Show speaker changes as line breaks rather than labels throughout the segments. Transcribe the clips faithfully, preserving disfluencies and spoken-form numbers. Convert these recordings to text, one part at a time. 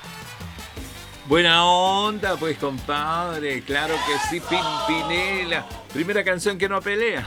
Buena onda, pues, compadre. Claro que sí, Pimpinela. Primera canción que no pelea.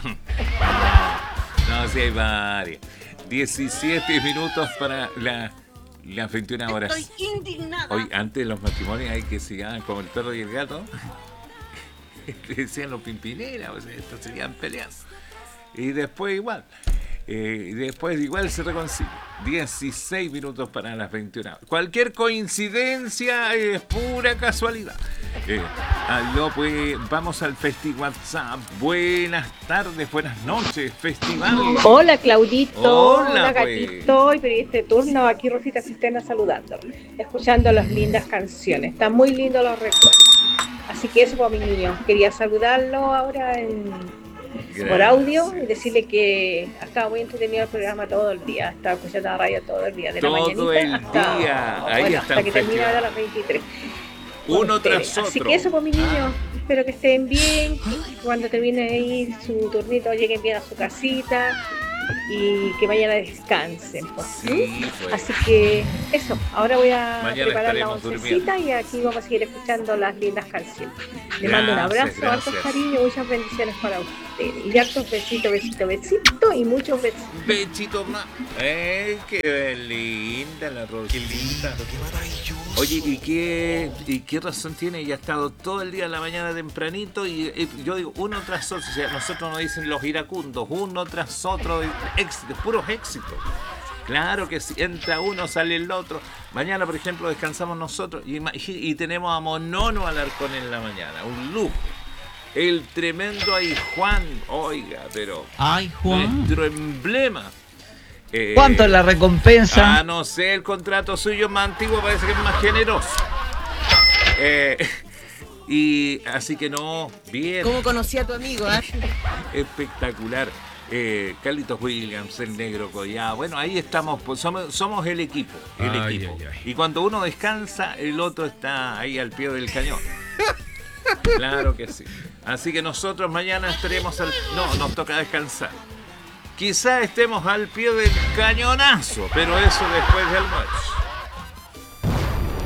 No, sí hay varias. diecisiete minutos para la, las veintiuna horas.
Estoy indignada.
Hoy, antes de los matrimonios hay que se llaman como el perro y el gato. Decían los Pimpinela, o sea, estos serían peleas. Y después igual. Eh, y después igual se reconcilia. dieciséis minutos para las veintiuna. Cualquier coincidencia es pura casualidad. Eh, aló, pues vamos al Festival WhatsApp. Buenas tardes, buenas noches, festival.
Hola Claudito,
hola,
hola
pues.
Gatito, y pedí este turno aquí Rosita Cisterna saludando, escuchando las lindas canciones. Están muy lindos los recuerdos. Así que eso para mi niño. Quería saludarlo ahora en
Gracias.
Por audio y decirle que ha estado muy entretenido el programa todo el día. Estaba escuchando la radio todo el día, de
todo
la mañanita
el
hasta,
día. Ahí
bueno,
está
hasta
el
que termina
festival.
ahora a las veintitrés.
Uno
Con ustedes.
tras otro.
Así que eso por mis niños. Espero que estén bien, que cuando termine ahí su turnito lleguen bien a su casita y que mañana descansen. Pues,
Sí, pues.
así que eso, ahora voy a
Mañana
preparar la
estaremos
oncecita y aquí vamos a seguir escuchando las lindas canciones. Le mando un
Gracias,
abrazo, hartos
gracias.
cariños, muchas bendiciones para ustedes. Y hartos besitos, besitos, besitos y muchos besitos.
Bechito más. ¡Ey, qué linda la Rosita! Oye, ¿y qué, ¿y qué razón tiene? Ella ha estado todo el día en la mañana tempranito y, y yo digo, uno tras otro. O sea, nosotros nos dicen los iracundos, uno tras otro, éxitos, puros éxitos. Claro que si entra uno, sale el otro. Mañana, por ejemplo, descansamos nosotros y, y tenemos a Monono Alarcón en la mañana. Un lujo. El tremendo ahí Juan, oiga, pero
Ay, Juan.
nuestro emblema. Eh,
¿Cuánto es la recompensa?
Ah, no sé, el contrato suyo es más antiguo, parece que es más generoso. Eh, y así que no, bien.
¿Cómo conocí a tu amigo? ¿Eh?
Espectacular. Eh, Carlitos Williams, el Negro Collado. Bueno, ahí estamos, pues somos, somos el equipo. El
Ay,
equipo.
ay, ay.
Y cuando uno descansa, el otro está ahí al pie del cañón. Claro que sí. Así que nosotros mañana estaremos al... No, nos toca descansar. Quizá estemos al pie del cañonazo, pero eso después del almuerzo.